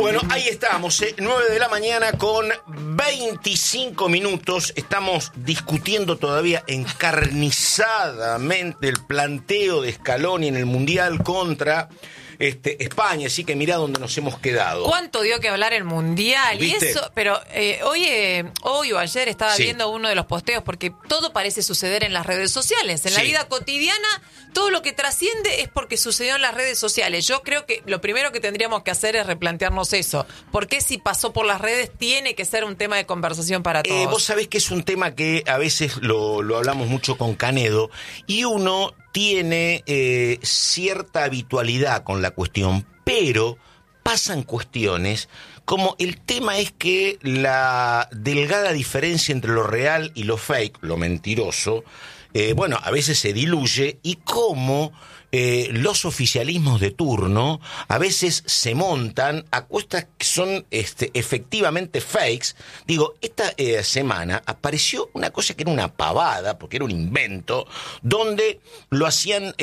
Bueno, ahí estamos, 9 de la mañana con 25 minutos. Estamos discutiendo todavía encarnizadamente el planteo de Scaloni en el Mundial contra España, así que mirá dónde nos hemos quedado. ¿Cuánto dio que hablar el Mundial? ¿Viste? Y eso, pero hoy o ayer estaba Sí. viendo uno de los posteos, porque todo parece suceder en las redes sociales. En la Sí. vida cotidiana, todo lo que trasciende es porque sucedió en las redes sociales. Yo creo que lo primero que tendríamos que hacer es replantearnos eso. ¿Por qué si pasó por las redes tiene que ser un tema de conversación para todos? Vos sabés que es un tema que a veces lo hablamos mucho con Canedo, y uno tiene cierta habitualidad con la cuestión, pero pasan cuestiones como el tema es que la delgada diferencia entre lo real y lo fake, lo mentiroso, a veces se diluye, y cómo los oficialismos de turno a veces se montan a cuestas que son efectivamente fakes. Digo, esta semana apareció una cosa que era una pavada, porque era un invento, donde lo hacían,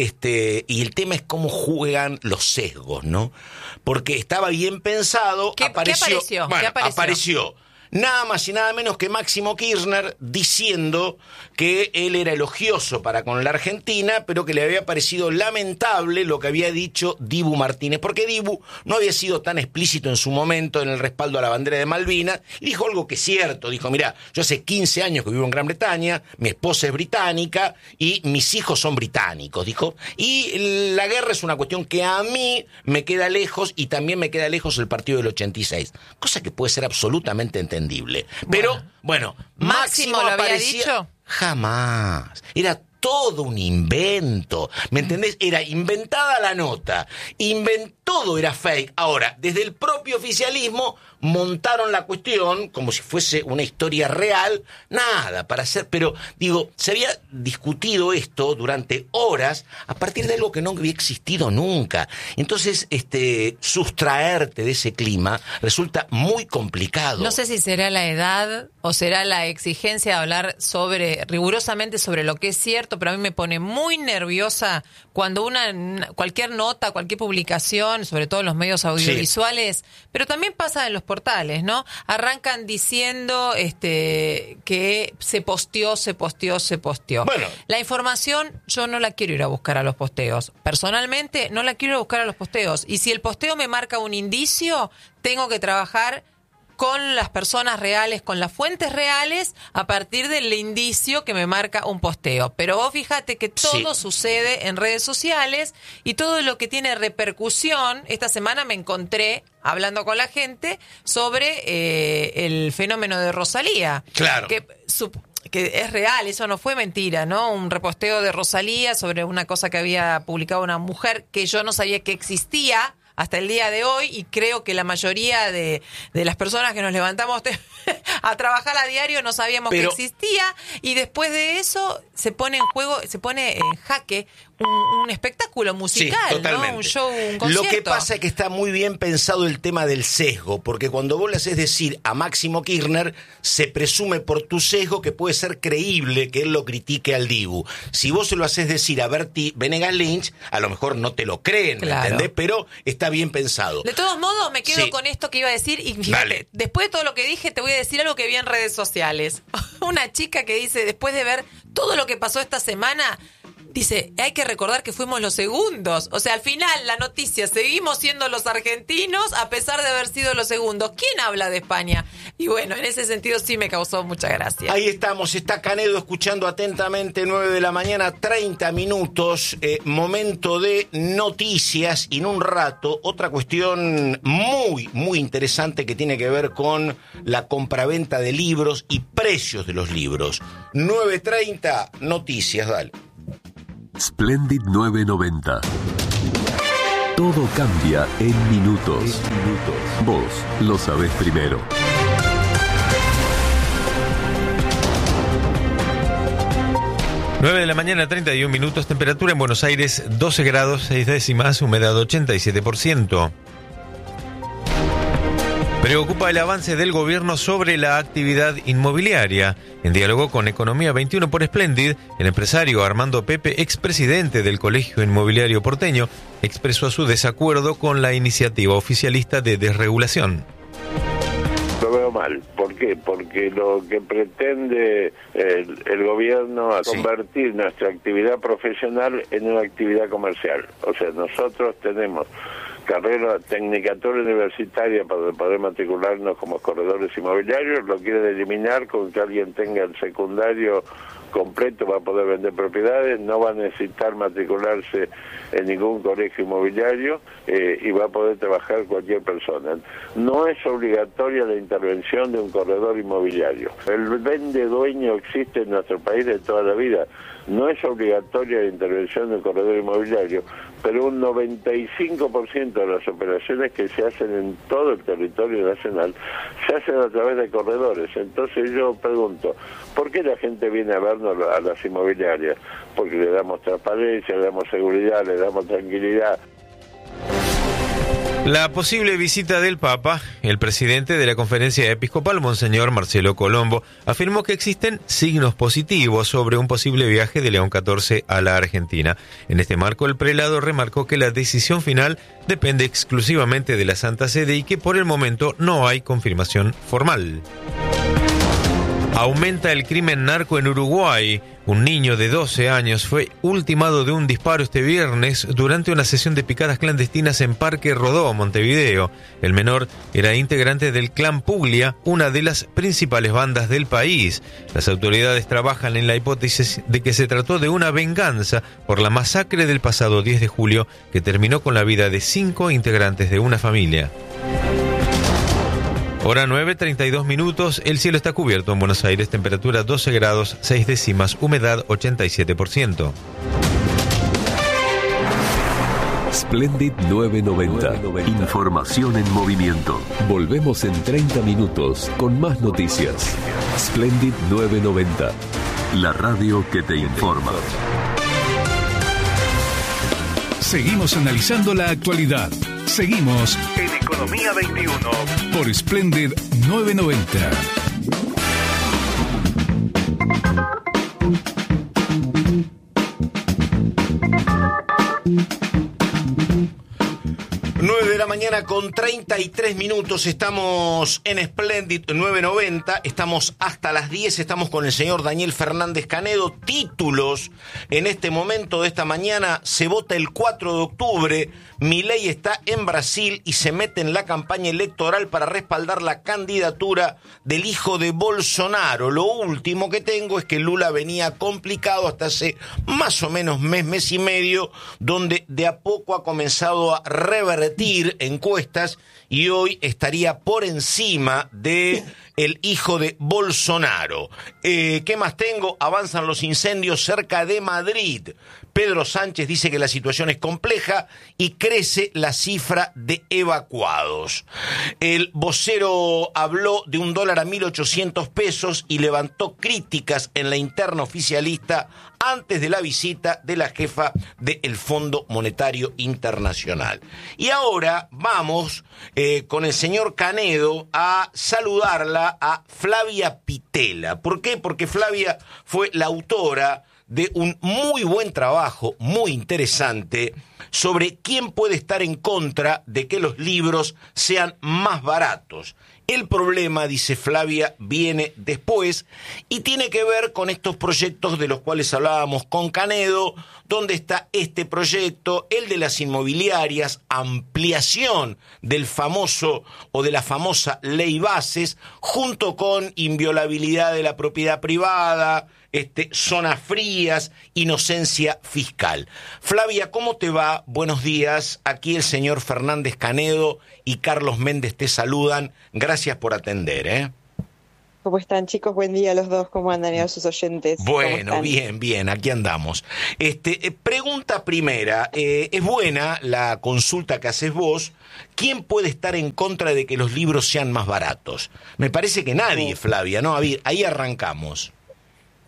y el tema es cómo juegan los sesgos, ¿no? Porque estaba bien pensado, ¿Qué apareció? Bueno, ¿Qué apareció? Nada más y nada menos que Máximo Kirchner diciendo que él era elogioso para con la Argentina, pero que le había parecido lamentable lo que había dicho Dibu Martínez, porque Dibu no había sido tan explícito en su momento en el respaldo a la bandera de Malvinas, y dijo algo que es cierto. Dijo, mirá, yo hace 15 años que vivo en Gran Bretaña, mi esposa es británica y mis hijos son británicos, dijo, y la guerra es una cuestión que a mí me queda lejos, y también me queda lejos el partido del 86, cosa que puede ser absolutamente entendible. Pero, bueno, ¿Máximo lo había aparecía... dicho? Jamás. Era todo un invento, ¿me entendés? Era inventada la nota, todo era fake. Ahora, desde el propio oficialismo montaron la cuestión como si fuese una historia real, nada para hacer, pero digo, se había discutido esto durante horas a partir de algo que no había existido nunca. Entonces, sustraerte de ese clima resulta muy complicado. No sé si será la edad o será la exigencia de hablar rigurosamente sobre lo que es cierto, pero a mí me pone muy nerviosa cuando cualquier nota, cualquier publicación, sobre todo en los medios audiovisuales, sí, pero también pasa en los portales, ¿no? Arrancan diciendo que se posteó. Bueno, la información yo no la quiero ir a buscar a los posteos. Personalmente no la quiero ir a buscar a los posteos. Y si el posteo me marca un indicio, tengo que trabajar con las personas reales, con las fuentes reales, a partir del indicio que me marca un posteo. Pero vos fíjate que todo sucede en redes sociales, y todo lo que tiene repercusión. Esta semana me encontré hablando con la gente sobre el fenómeno de Rosalía. Claro. Que es real, eso no fue mentira, ¿no? Un reposteo de Rosalía sobre una cosa que había publicado una mujer que yo no sabía que existía hasta el día de hoy, y creo que la mayoría de las personas que nos levantamos a trabajar a diario no sabíamos que existía, y después de eso se pone en juego, se pone en jaque un espectáculo musical, sí, totalmente, ¿no? Un show, un concierto. Lo que pasa es que está muy bien pensado el tema del sesgo, porque cuando vos le haces decir a Máximo Kirchner, se presume por tu sesgo que puede ser creíble que él lo critique al Dibu. Si vos se lo haces decir a Bertie Venegas Lynch, a lo mejor no te lo creen, claro, ¿entendés? Pero está bien pensado. De todos modos, me quedo con esto que iba a decir, y fíjate, después de todo lo que dije, te voy a decir algo que vi en redes sociales. Una chica que dice, después de ver todo lo que pasó esta semana, dice, hay que recordar que fuimos los segundos. O sea, al final, la noticia, seguimos siendo los argentinos a pesar de haber sido los segundos. ¿Quién habla de España? Y bueno, en ese sentido sí me causó mucha gracia. Ahí estamos, está Canedo escuchando atentamente, 9 de la mañana, 30 minutos, momento de noticias, y en un rato otra cuestión muy, muy interesante que tiene que ver con la compraventa de libros y precios de los libros. 9:30, noticias, dale. Splendid 990. Todo cambia en minutos. Vos lo sabés primero. Nueve de la mañana, 31 minutos, temperatura en Buenos Aires 12 grados 6 décimas, humedad 87%. Preocupa el avance del gobierno sobre la actividad inmobiliaria. En diálogo con Economía 21 por Splendid, el empresario Armando Pepe, expresidente del Colegio Inmobiliario Porteño, expresó su desacuerdo con la iniciativa oficialista de desregulación. Lo veo mal. ¿Por qué? Porque lo que pretende el gobierno es convertir nuestra actividad profesional en una actividad comercial. O sea, nosotros tenemos carrera, tecnicatura universitaria para poder matricularnos como corredores inmobiliarios, lo quieren eliminar con que alguien tenga el secundario completo, va a poder vender propiedades, no va a necesitar matricularse en ningún colegio inmobiliario y va a poder trabajar cualquier persona. No es obligatoria la intervención de un corredor inmobiliario. El vende dueño existe en nuestro país de toda la vida. No es obligatoria la intervención de un corredor inmobiliario, pero un 95% de las operaciones que se hacen en todo el territorio nacional se hacen a través de corredores. Entonces yo pregunto, ¿por qué la gente viene a vernos a las inmobiliarias? Porque le damos transparencia, le damos seguridad, le damos tranquilidad. La posible visita del Papa, el presidente de la Conferencia Episcopal, Monseñor Marcelo Colombo, afirmó que existen signos positivos sobre un posible viaje de León XIV a la Argentina. En este marco, el prelado remarcó que la decisión final depende exclusivamente de la Santa Sede y que por el momento no hay confirmación formal. Aumenta el crimen narco en Uruguay. Un niño de 12 años fue ultimado de un disparo este viernes durante una sesión de picadas clandestinas en Parque Rodó, Montevideo. El menor era integrante del clan Puglia, una de las principales bandas del país. Las autoridades trabajan en la hipótesis de que se trató de una venganza por la masacre del pasado 10 de julio que terminó con la vida de 5 integrantes de una familia. Hora 9:32 minutos, el cielo está cubierto en Buenos Aires, temperatura 12 grados 6 décimas, humedad 87%. Splendid 990. Información en movimiento. Volvemos en 30 minutos con más noticias. Splendid 990. La radio que te informa. Seguimos analizando la actualidad. Seguimos en Economía 21 por Splendid 990. Mañana con 33 minutos, estamos en Splendid 990, estamos hasta las 10, estamos con el señor Daniel Fernández Canedo. Títulos en este momento de esta mañana: se vota el 4 de octubre, Milei está en Brasil y se mete en la campaña electoral para respaldar la candidatura del hijo de Bolsonaro. Lo último que tengo es que Lula venía complicado hasta hace más o menos mes y medio, donde de a poco ha comenzado a revertir encuestas y hoy estaría por encima de el hijo de Bolsonaro. ¿Qué más tengo? Avanzan los incendios cerca de Madrid. Pedro Sánchez dice que la situación es compleja y crece la cifra de evacuados. El vocero habló de $1 a 1.800 pesos y levantó críticas en la interna oficialista antes de la visita de la jefa del Fondo Monetario Internacional. Y ahora vamos con el señor Canedo a saludarla a Flavia Pitela. ¿Por qué? Porque Flavia fue la autora de un muy buen trabajo, muy interesante, sobre quién puede estar en contra de que los libros sean más baratos. El problema, dice Flavia, viene después y tiene que ver con estos proyectos de los cuales hablábamos con Canedo. ¿Dónde está este proyecto? El de las inmobiliarias, ampliación del famoso o de la famosa ley bases, junto con inviolabilidad de la propiedad privada, zonas frías, inocencia fiscal. Flavia, ¿cómo te va? Buenos días. Aquí el señor Fernández Canedo y Carlos Méndez te saludan. Gracias por atender, ¿Cómo están, chicos? Buen día a los dos. ¿Cómo andan a sus oyentes? Bueno, bien, aquí andamos. Pregunta primera, es buena la consulta que haces vos. ¿Quién puede estar en contra de que los libros sean más baratos? Me parece que nadie, Flavia, ¿no? Ahí arrancamos.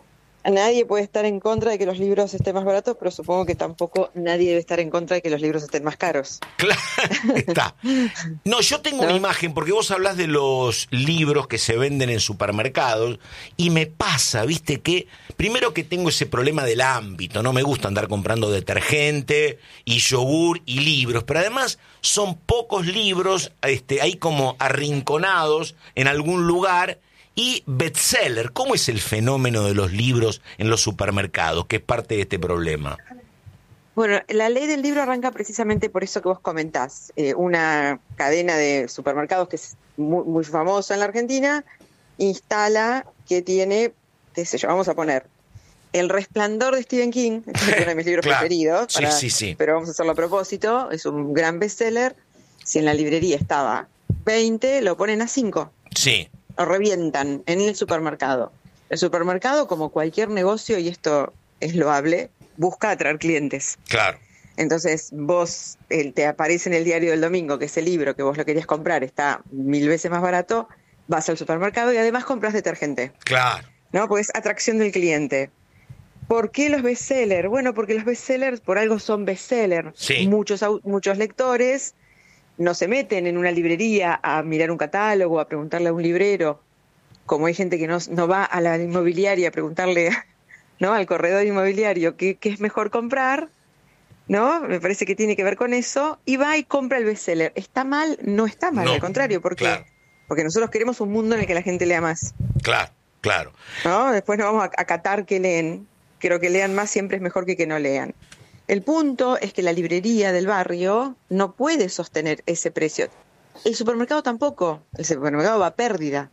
Nadie puede estar en contra de que los libros estén más baratos, pero supongo que tampoco nadie debe estar en contra de que los libros estén más caros. Claro, está. No, yo tengo una imagen, porque vos hablás de los libros que se venden en supermercados, y me pasa, viste, que primero que tengo ese problema del ámbito, no me gusta andar comprando detergente y yogur y libros, pero además son pocos libros, ahí como arrinconados en algún lugar. Y bestseller, ¿cómo es el fenómeno de los libros en los supermercados, que es parte de este problema? Bueno, la ley del libro arranca precisamente por eso que vos comentás. Una cadena de supermercados que es muy, muy famosa en la Argentina instala que tiene, qué sé yo, vamos a poner El Resplandor de Stephen King, que es uno de mis libros Claro. preferidos, Sí. pero vamos a hacerlo a propósito, es un gran bestseller. Si en la librería estaba 20, lo ponen a 5. Sí. Lo revientan en el supermercado. El supermercado, como cualquier negocio, y esto es loable, busca atraer clientes. Claro. Entonces vos, te aparece en el diario del domingo que ese libro que vos lo querías comprar está 1000 veces más barato, vas al supermercado y además compras detergente. Claro. ¿No? Porque es atracción del cliente. ¿Por qué los bestsellers? Bueno, porque los bestsellers por algo son bestsellers. Sí. Muchos lectores no se meten en una librería a mirar un catálogo, a preguntarle a un librero, como hay gente que no va a la inmobiliaria a preguntarle, ¿no?, al corredor inmobiliario qué es mejor comprar, ¿no? Me parece que tiene que ver con eso, y va y compra el bestseller. ¿Está mal? No está mal, No, al contrario, porque claro. porque nosotros queremos un mundo en el que la gente lea más, Claro. ¿no? Después no vamos a acatar que leen, creo que lean más siempre es mejor que no lean. El punto es que la librería del barrio no puede sostener ese precio. El supermercado tampoco. El supermercado va a pérdida.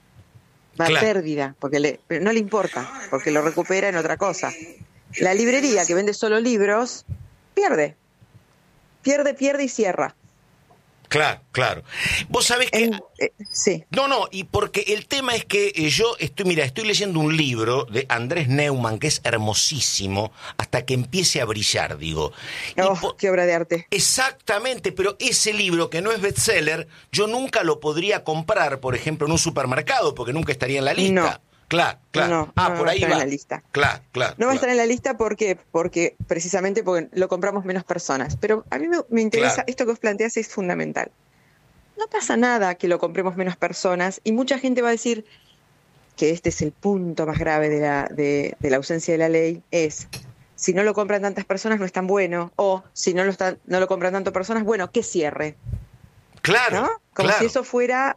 Claro. Pérdida, pero no le importa, porque lo recupera en otra cosa. La librería que vende solo libros, pierde y cierra. Claro. Vos sabés que... Sí. No, y porque el tema es que yo estoy leyendo un libro de Andrés Neumann, que es hermosísimo, hasta que empiece a brillar, digo. Qué obra de arte. Exactamente, pero ese libro, que no es bestseller, yo nunca lo podría comprar, por ejemplo, en un supermercado, porque nunca estaría en la lista. No. Claro. No, Por ahí va a estar va. en la lista. Claro. No va a estar en la lista porque precisamente porque lo compramos menos personas. Pero a mí me interesa, Claro. esto que vos planteás es fundamental. No pasa nada que lo compremos menos personas, y mucha gente va a decir que este es el punto más grave de la ausencia de la ley, es si no lo compran tantas personas no es tan bueno, o si no lo compran tantas personas, bueno, que cierre. Claro. ¿No? Como si eso fuera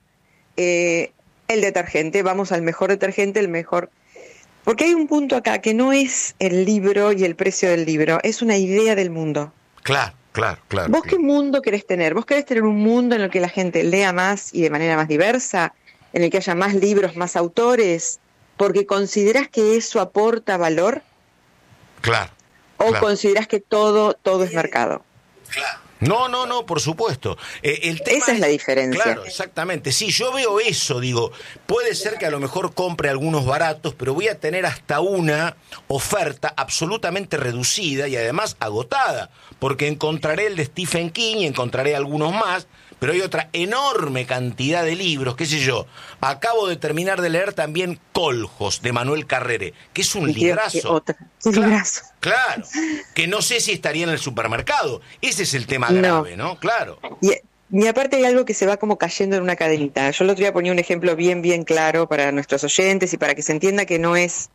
el detergente, vamos al mejor detergente, el mejor... Porque hay un punto acá que no es el libro y el precio del libro, es una idea del mundo. Claro. ¿Vos qué mundo querés tener? ¿Vos querés tener un mundo en el que la gente lea más y de manera más diversa? ¿En el que haya más libros, más autores? ¿Porque considerás que eso aporta valor? Claro. ¿O considerás que todo es mercado? Claro. No, por supuesto. El tema Esa es la diferencia. Claro, exactamente. Sí, yo veo eso, digo, puede ser que a lo mejor compre algunos baratos, pero voy a tener hasta una oferta absolutamente reducida y además agotada, porque encontraré el de Stephen King y encontraré algunos más, pero hay otra enorme cantidad de libros, qué sé yo. Acabo de terminar de leer también Coljos, de Manuel Carrere, que es un librazo. Claro, que no sé si estaría en el supermercado. Ese es el tema grave, ¿no? Claro. Y aparte hay algo que se va como cayendo en una cadenita. Yo el otro día ponía un ejemplo bien claro para nuestros oyentes y para que se entienda que no es...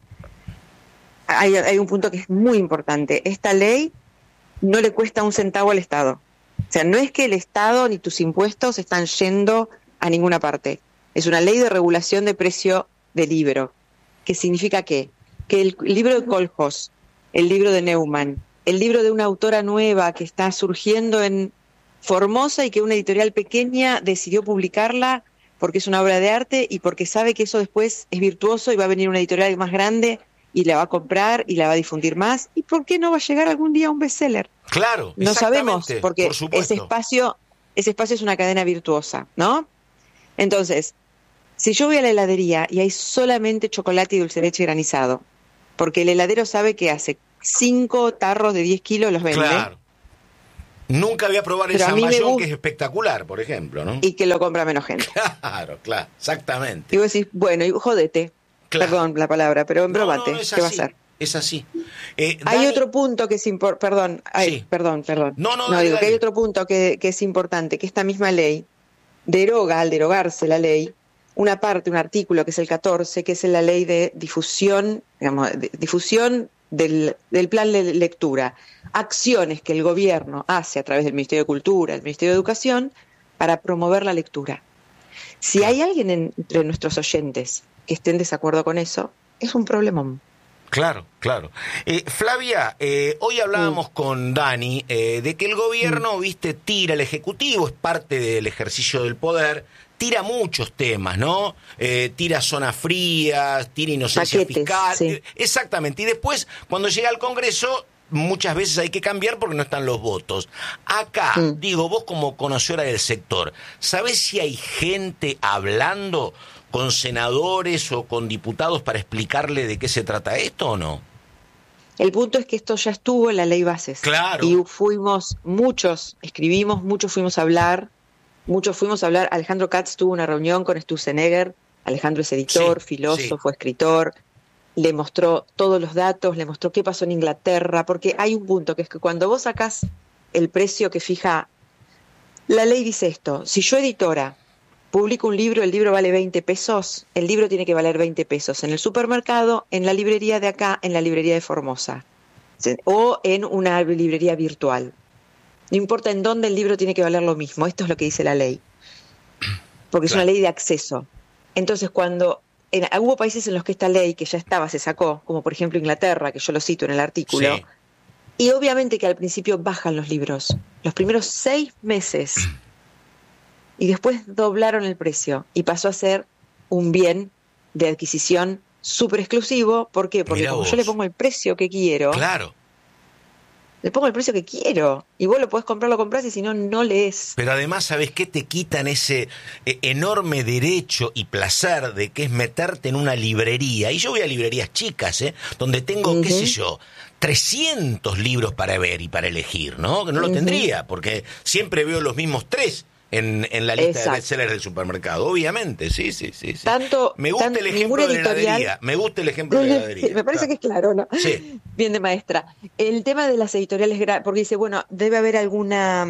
Hay un punto que es muy importante. Esta ley no le cuesta un centavo al Estado. O sea, no es que el Estado ni tus impuestos están yendo a ninguna parte. Es una ley de regulación de precio de libro. ¿Qué significa qué? Que el libro de Coljos, el libro de Neumann, el libro de una autora nueva que está surgiendo en Formosa y que una editorial pequeña decidió publicarla porque es una obra de arte y porque sabe que eso después es virtuoso y va a venir una editorial más grande y la va a comprar y la va a difundir más. ¿Y por qué no va a llegar algún día a un bestseller? Claro, no sabemos, porque por supuesto. ese espacio es una cadena virtuosa, ¿no? Entonces, si yo voy a la heladería y hay solamente chocolate y dulce de leche granizado, porque el heladero sabe que hace 5 tarros de 10 kilos los vende. Claro. Nunca voy a probar el San Mayón, que es espectacular, por ejemplo, ¿no? Y que lo compra menos gente. Claro, exactamente. Y vos decís, bueno, y jódete. Claro. Perdón la palabra, pero No, embrómate. no, es ¿Qué va a así, ser? es así. Hay Dani, otro punto que es importante, perdón, Sí. perdón. No, No, dale, digo que hay dale. otro punto que es importante, que esta misma ley deroga, al derogarse la ley, una parte, un artículo que es el 14, que es la ley de difusión, digamos, difusión del plan de lectura, acciones que el gobierno hace a través del Ministerio de Cultura, del Ministerio de Educación, para promover la lectura. Si hay alguien entre nuestros oyentes que esté en desacuerdo con eso, es un problemón. Claro, claro. Flavia, hoy hablábamos con Dani de que el gobierno, viste, tira, el Ejecutivo es parte del ejercicio del poder, tira muchos temas, ¿no? Tira zonas frías, tira inocencia Paquetes, fiscal. sí. Exactamente. Y después, cuando llega al Congreso, muchas veces hay que cambiar porque no están los votos. Acá, digo, vos como conocedora del sector, ¿sabés si hay gente hablando con senadores o con diputados para explicarle de qué se trata esto o no? El punto es que esto ya estuvo en la ley bases. Claro. Y fuimos, muchos escribimos, muchos fuimos a hablar. Alejandro Katz tuvo una reunión con Sturzenegger. Alejandro es editor, Sí, filósofo, escritor. Le mostró todos los datos, le mostró qué pasó en Inglaterra, porque hay un punto que es que cuando vos sacás el precio que fija, la ley dice esto: si yo, editora, publico un libro, el libro vale 20 pesos, el libro tiene que valer 20 pesos en el supermercado, en la librería de acá, en la librería de Formosa, o en una librería virtual. No importa en dónde, el libro tiene que valer lo mismo. Esto es lo que dice la ley, porque es una ley de acceso. Entonces, cuando hubo países en los que esta ley, que ya estaba, se sacó, como por ejemplo Inglaterra, que yo lo cito en el artículo, Sí. y obviamente que al principio bajan los libros, los primeros 6 meses, y después doblaron el precio y pasó a ser un bien de adquisición súper exclusivo. ¿Por qué? Porque Mirá como vos. yo le pongo el precio que quiero, Claro. le pongo el precio que quiero, y vos lo podés comprar, lo comprás, y si no, no lees. Pero además, ¿sabes qué? Te quitan ese enorme derecho y placer de que es meterte en una librería. Y yo voy a librerías chicas, donde tengo, qué sé yo, 300 libros para ver y para elegir, ¿no? Que no lo tendría, porque siempre veo los mismos 3 en la lista Exacto. de bestsellers del supermercado. Obviamente, sí. Me gusta el ejemplo ninguna de la editorial- heladería. Me gusta el ejemplo de la heladería. Sí, me parece que es claro, ¿no? Sí. Bien de maestra. El tema de las editoriales, porque dice, bueno, debe haber algún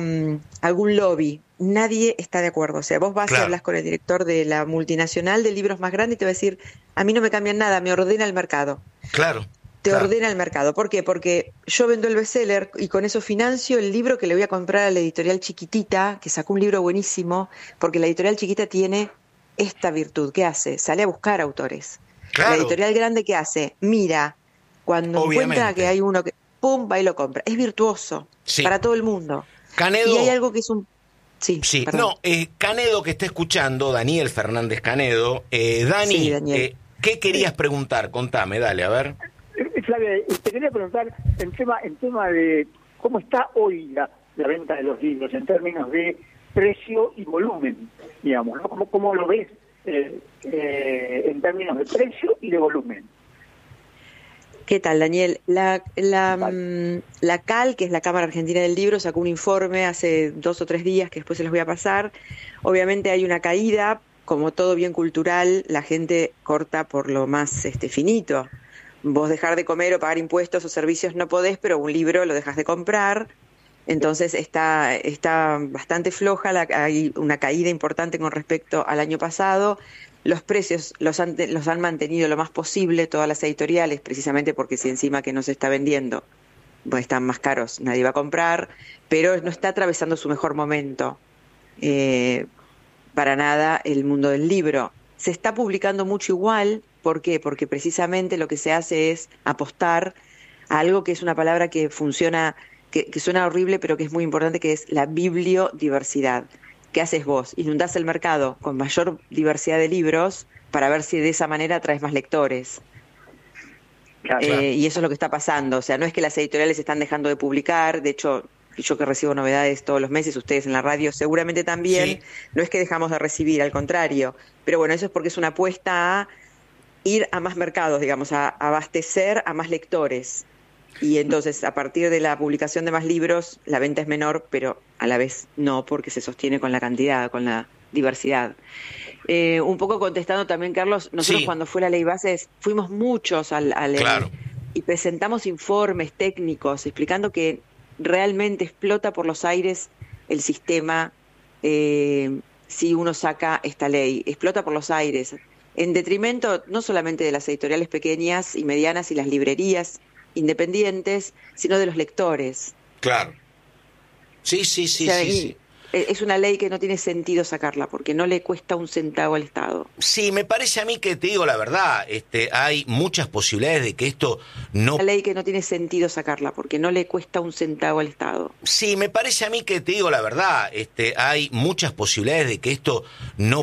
lobby. Nadie está de acuerdo. O sea, vos vas y Claro. hablas con el director de la multinacional de libros más grande y te va a decir, a mí no me cambian nada, me ordena el mercado. Claro. Te claro. ordena el mercado. ¿Por qué? Porque yo vendo el bestseller y con eso financio el libro que le voy a comprar a la editorial chiquitita, que sacó un libro buenísimo, porque la editorial chiquita tiene esta virtud. ¿Qué hace? Sale a buscar autores. Claro. La editorial grande, ¿qué hace? Mira, cuando encuentra Obviamente. que hay uno que, pum, va y lo compra. Es virtuoso Sí. para todo el mundo. Canedo. Y hay algo que es un... Sí, Sí, perdón. no, Canedo que está escuchando, Daniel Fernández Canedo. Dani, Sí, Daniel. ¿qué querías preguntar? Contame, dale, a ver. Flavia, te quería preguntar en tema de cómo está hoy la venta de los libros en términos de precio y volumen, digamos, ¿no? ¿Cómo lo ves en términos de precio y de volumen? ¿Qué tal, Daniel? La CAL, que es la Cámara Argentina del Libro, sacó un informe hace 2 o 3 días, que después se los voy a pasar. Obviamente hay una caída, como todo bien cultural, la gente corta por lo más finito. Vos dejar de comer o pagar impuestos o servicios no podés, pero un libro lo dejas de comprar. Entonces está bastante floja, hay una caída importante con respecto al año pasado. Los precios los han mantenido lo más posible todas las editoriales, precisamente porque si encima que no se está vendiendo, pues están más caros, nadie va a comprar, pero no está atravesando su mejor momento. Para nada el mundo del libro. Se está publicando mucho igual. ¿Por qué? Porque precisamente lo que se hace es apostar a algo que es una palabra que funciona, que suena horrible, pero que es muy importante, que es la bibliodiversidad. ¿Qué haces vos? Inundás el mercado con mayor diversidad de libros para ver si de esa manera atraes más lectores. Claro. Y eso es lo que está pasando. O sea, no es que las editoriales están dejando de publicar, de hecho, yo que recibo novedades todos los meses, ustedes en la radio seguramente también, Sí. no es que dejamos de recibir, al contrario. Pero bueno, eso es porque es una apuesta a ir a más mercados, digamos, a abastecer a más lectores. Y entonces, a partir de la publicación de más libros, la venta es menor, pero a la vez no, porque se sostiene con la cantidad, con la diversidad. Un poco contestando también, Carlos, nosotros cuando fue la ley bases fuimos muchos al Claro. y presentamos informes técnicos explicando que realmente explota por los aires el sistema si uno saca esta ley, explota por los aires, en detrimento no solamente de las editoriales pequeñas y medianas y las librerías independientes, sino de los lectores. Claro. Sí. O sea, es una ley que no tiene sentido sacarla, porque no le cuesta un centavo al Estado. Sí, me parece a mí que, te digo la verdad, hay muchas posibilidades de que esto no... Una ley que no tiene sentido sacarla, porque no le cuesta un centavo al Estado. Sí, me parece a mí que, te digo la verdad, hay muchas posibilidades de que esto no